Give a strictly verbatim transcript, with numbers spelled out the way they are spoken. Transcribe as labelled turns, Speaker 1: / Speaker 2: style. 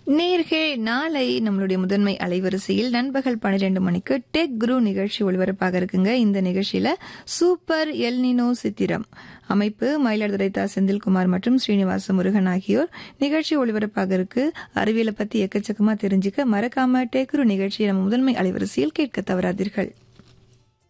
Speaker 1: நேயர்களே, நாளை நம்மளுடைய முதன்மை அலைவரிசையில் நண்பகல் பன்னிரண்டு மணிக்கு டெக் குரு நிகழ்ச்சி ஒளிபரப்பாக இருக்குங்க. இந்த நிகழ்ச்சியில சூப்பர் எல்னினோ சித்திரம் அமைப்பு மயிலாடுதுறை தா செந்தில்குமார் மற்றும் ஸ்ரீனிவாச முருகன் ஆகியோர் நிகழ்ச்சி ஒளிபரப்பாக இருக்கு. அறிவியலை பத்தி எக்கச்சக்கமா தெரிஞ்சுக்க மறக்காம டெக் குரு நிகழ்ச்சியை நம்ம முதன்மை அலைவரிசையில் கேட்க தவறாதீர்கள்.